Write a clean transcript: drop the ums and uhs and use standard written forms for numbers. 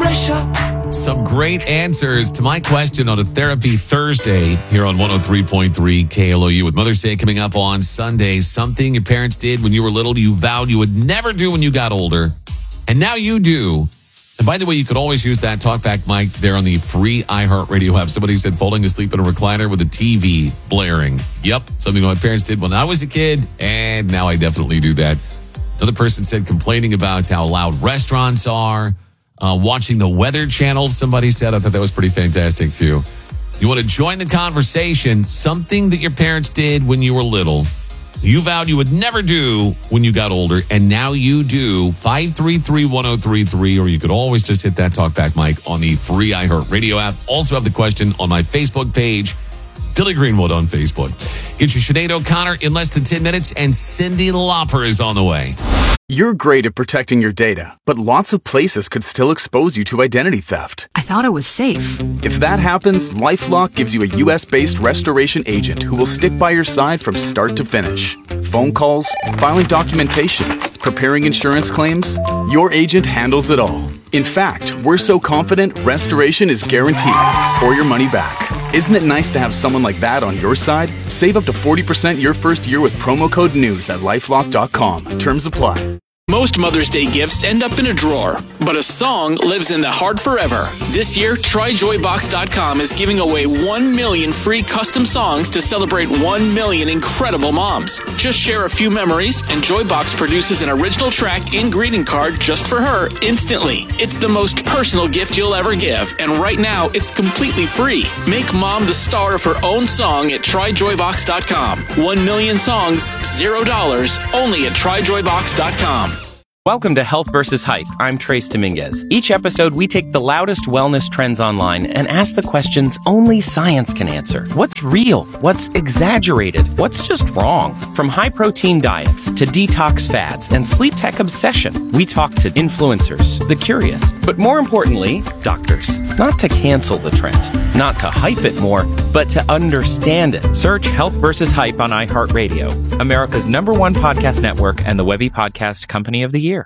pressure. Some great answers to my question on a Therapy Thursday here on 103.3 KLOU. With Mother's Day coming up on Sunday, something your parents did when you were little you vowed you would never do when you got older, and now you do. And by the way, you could always use that talkback mic there on the free iHeartRadio app. Somebody said falling asleep in a recliner with a TV blaring. Yep, something my parents did when I was a kid, and now I definitely do that. Another person said complaining about how loud restaurants are. Watching the Weather Channel, somebody said. I thought that was pretty fantastic, too. You want to join the conversation, something that your parents did when you were little, you vowed you would never do when you got older, and now you do. 533-1033, or you could always just hit that talkback mic on the free iHeartRadio app. Also have the question on my Facebook page, Billy Greenwood on Facebook. Get your Sinead O'Connor in less than 10 minutes, and Cyndi Lauper is on the way. You're great at protecting your data, but lots of places could still expose you to identity theft. I thought it was safe. If that happens, LifeLock gives you a U.S.-based restoration agent who will stick by your side from start to finish. Phone calls, filing documentation, preparing insurance claims, your agent handles it all. In fact, we're so confident restoration is guaranteed or your money back. Isn't it nice to have someone like that on your side? Save up to 40% your first year with promo code NEWS at LifeLock.com. Terms apply. Most Mother's Day gifts end up in a drawer, but a song lives in the heart forever. This year, TryJoyBox.com is giving away 1 million free custom songs to celebrate 1 million incredible moms. Just share a few memories, and Joybox produces an original track and greeting card just for her instantly. It's the most personal gift you'll ever give, and right now, it's completely free. Make mom the star of her own song at TryJoyBox.com. 1 million songs, $0, only at TryJoyBox.com. Welcome to Health vs. Hype. I'm Trace Dominguez. Each episode, we take the loudest wellness trends online and ask the questions only science can answer. What's real? What's exaggerated? What's just wrong? From high-protein diets to detox fads and sleep tech obsession, we talk to influencers, the curious, but more importantly, doctors. Not to cancel the trend, not to hype it more, but to understand it. Search Health vs. Hype on iHeartRadio, America's #1 podcast network and the Webby Podcast Company of the Year.